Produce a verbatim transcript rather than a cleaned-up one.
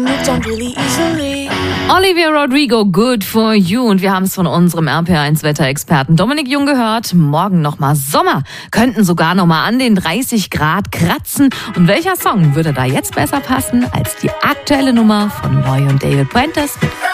Olivia Rodrigo, Good for You. Und wir haben es von unserem R P eins Wetterexperten Dominik Jung gehört. Morgen nochmal Sommer. Könnten sogar nochmal an den dreißig Grad kratzen. Und welcher Song würde da jetzt besser passen als die aktuelle Nummer von Loy und David Puentes mit